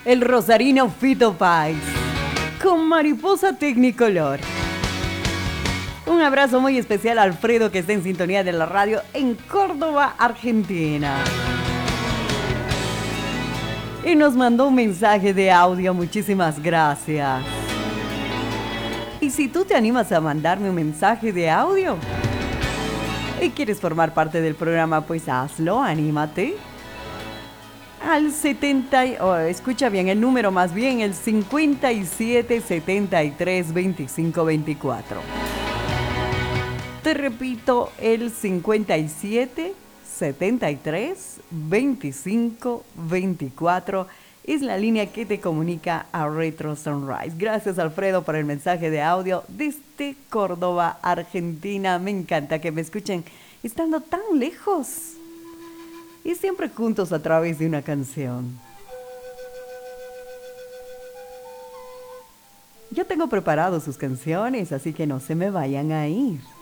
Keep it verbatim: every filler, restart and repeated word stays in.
el rosarino Fito Páez, con Mariposa Tecnicolor. Un abrazo muy especial a Alfredo, que está en sintonía de la radio en Córdoba, Argentina. Y nos mandó un mensaje de audio, muchísimas gracias. Y si tú te animas a mandarme un mensaje de audio y quieres formar parte del programa, pues hazlo, anímate. Al setenta, oh, escucha bien el número, más bien el cincuenta y siete setenta y tres veinticinco veinticuatro. Te repito, el cincuenta y siete setenta y tres veinticinco veinticuatro es la línea que te comunica a Retro Sunrise. Gracias, Alfredo, por el mensaje de audio desde Córdoba, Argentina. Me encanta que me escuchen estando tan lejos y siempre juntos a través de una canción. Yo tengo preparado sus canciones, así que no se me vayan a ir.